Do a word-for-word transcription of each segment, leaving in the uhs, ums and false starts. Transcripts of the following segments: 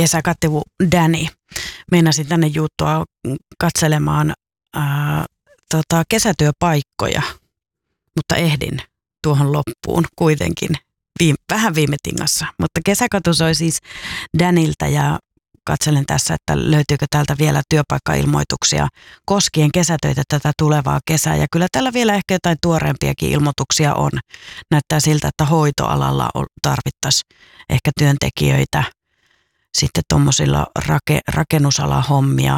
kesäkattivu Danny meinasi tänne juuttua katselemaan ää, tota, kesätyöpaikkoja, mutta ehdin tuohon loppuun kuitenkin viime, vähän viime tingassa. Mutta kesäkatu soi siis Daniltä ja katselen tässä, että löytyykö täältä vielä työpaikkailmoituksia koskien kesätöitä tätä tulevaa kesää. Ja kyllä tällä vielä ehkä jotain tuoreempiakin ilmoituksia on. Näyttää siltä, että hoitoalalla tarvittaisiin ehkä työntekijöitä. Sitten tuommoisilla rake, rakennusalahommia,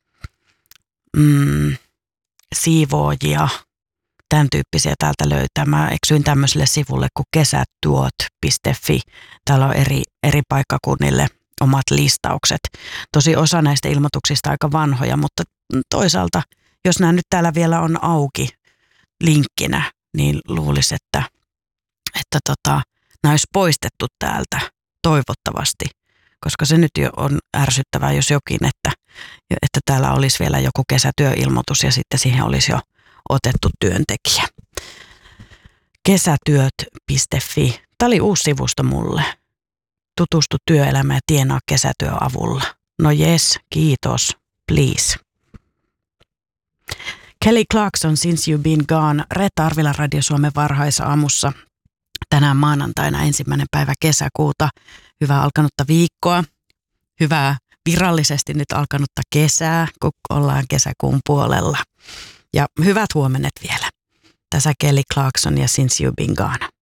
mm, siivoojia, tämän tyyppisiä täältä löytää. Mä eksyin tämmöiselle sivulle kuin kesätyöt piste fi. Täällä on eri, eri paikkakunnille omat listaukset. Tosi osa näistä ilmoituksista aika vanhoja, mutta toisaalta, jos nämä nyt täällä vielä on auki linkkinä, niin luulisi, että, että tota, nämä olisi poistettu täältä toivottavasti, koska se nyt jo on ärsyttävää, jos jokin, että, että täällä olisi vielä joku kesätyöilmoitus ja sitten siihen olisi jo otettu työntekijä. kesätyöt piste fi. Tämä oli uusi sivusto mulle. Tutustu työelämään ja tienaa kesätyöavulla. No jes, kiitos, please. Kelly Clarkson, Since You've Been Gone, Reetta Arvila Radio Suomen varhaisaamussa. Tänään maanantaina ensimmäinen päivä kesäkuuta. Hyvää alkanutta viikkoa. Hyvää virallisesti nyt alkanutta kesää, kun ollaan kesäkuun puolella. Ja hyvät huomenet vielä. Tässä Kelly Clarkson ja Since You've Been Gone.